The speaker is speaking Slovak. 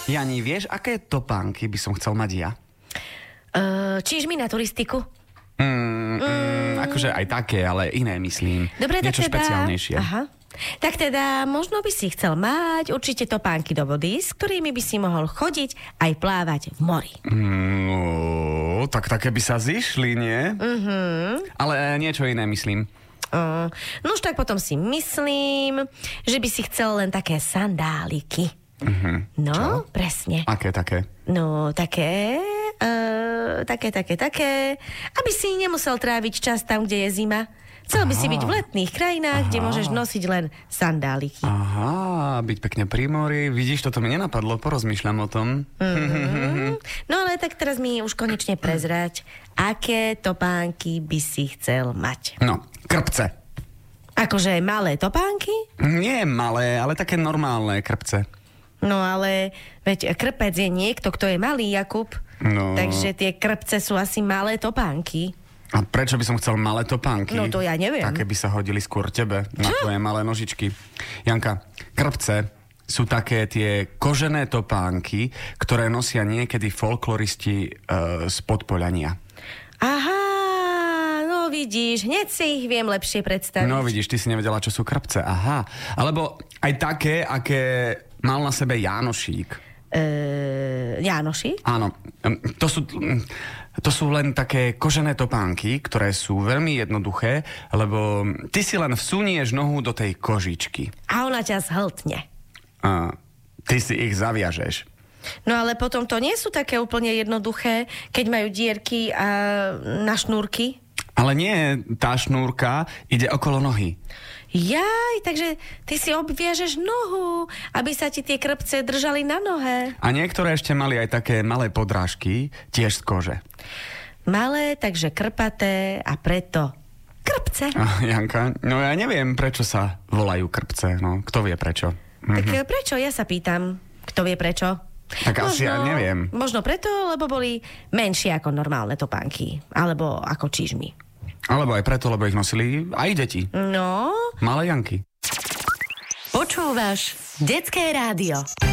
Jani, vieš, aké topánky by som chcel mať ja? Čiž mi na turistiku? Akože aj také, ale iné myslím. Dobre, niečo tak teda... špeciálnejšie. Aha. Tak teda, možno by si chcel mať určite topánky do vody, s ktorými by si mohol chodiť aj plávať v mori. No, tak také by sa zišli, nie? Ale niečo iné myslím. No už tak potom si myslím, že by si chcel len také sandáliky. No, čo? Presne. Aké také? No, také, aby si nemusel tráviť čas tam, kde je zima. Chcel by si byť v letných krajinách, kde môžeš nosiť len sandáliky. Aha, byť pekne pri mori. Vidíš, toto mi nenapadlo, porozmýšľam o tom. No ale tak teraz mi už konečne prezrať, aké topánky by si chcel mať. No, krpce. Akože malé topánky? Nie malé, ale také normálne krpce. No ale veď krpec je niekto, kto je malý, Jakub. No. Takže tie krpce sú asi malé topánky. A prečo by som chcel malé topánky? No to ja neviem. Také by sa hodili skôr tebe, na tvoje malé nožičky. Janka, krpce sú také tie kožené topánky, ktoré nosia niekedy folkloristi z Podpoľania. Aha, no vidíš, hneď si ich viem lepšie predstaviť. No vidíš, ty si nevedela, čo sú krpce. Aha, alebo aj také, aké mal na sebe Jánošík. Jánošík? Áno, to sú len také kožené topánky, ktoré sú veľmi jednoduché, lebo ty si len vsunieš nohu do tej kožičky. A ona ťa zhltne. A ty si ich zaviažeš. No ale potom to nie sú také úplne jednoduché, keď majú dierky na šnúrky. Ale nie, tá šnúrka ide okolo nohy. Jaj, takže ty si obviažeš nohu, aby sa ti tie krpce držali na nohe. A niektoré ešte mali aj také malé podrážky, tiež z kože. Malé, takže krpaté a preto krpce. Janka, no ja neviem, prečo sa volajú krpce, no, kto vie prečo. Tak prečo? Ja sa pýtam, kto vie prečo? Tak asi ja neviem. Možno preto, lebo boli menšie ako normálne topánky, alebo ako čižmy. Alebo aj preto, lebo ich nosili aj deti. No. Malé Janky. Počúvaš Detské rádio.